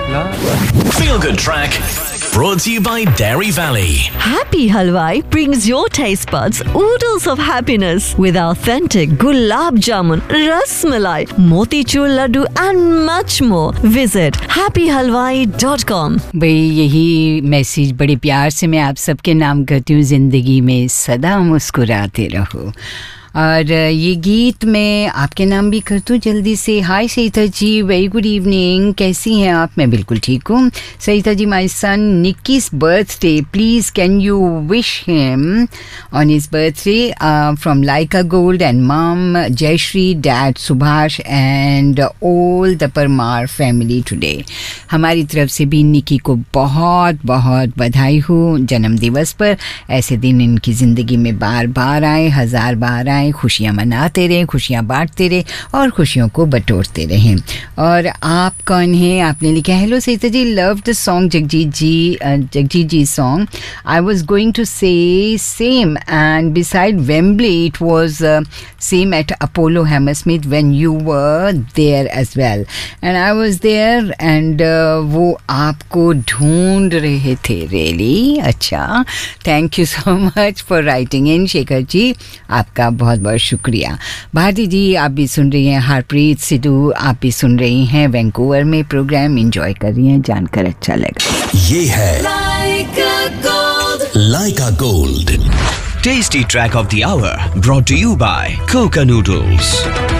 Feel Good Track brought to you by Dairy Valley. Happy Halwai brings your taste buds oodles of happiness with authentic gulab jamun, ras malai, motichur laddu and much more. Visit happyhalwai.com. भाई यही message बड़े प्यार से मैं आप सबके नाम करती हूँ, ज़िंदगी में सदा मुस्कुराते रहो। और ये गीत मैं आपके नाम भी कर दूँ जल्दी से। हाय सईता जी, वेरी गुड इवनिंग, कैसी हैं आप? मैं बिल्कुल ठीक हूँ। सईता जी, my son निक्की's birthday, please can you wish him on his birthday from Lyca gold and mom Jayashree, dad Subhash and all the Parmar family today. हमारी तरफ से भी निक्की को बहुत बहुत बधाई हो जन्मदिवस पर। ऐसे दिन इनकी ज़िंदगी में बार बार आए, हज़ार बार आए, खुशियाँ मनाते रहें, खुशियाँ बांटते रहें और खुशियों को बटोरते रहें। और आप कौन हैं? आपने लिखा hello सईता ji, love the song Jagjit ji song. I was going to से same and beside Wembley it was same at Apollo Hammersmith when you were there as well and I was there and वो आपको ढूंढ रहे थे। Really अच्छा, thank you so much for writing in Shekhar ji, आपका बहुत बहुत शुक्रिया। भारती जी, आप भी सुन रही हैं, हरप्रीत सिद्धू आप भी सुन रही हैं, वैंकूवर में प्रोग्राम एंजॉय कर रही हैं, जानकर अच्छा लगा। ये है लाइका gold tasty track of the our, brought to you bye Coca noodles.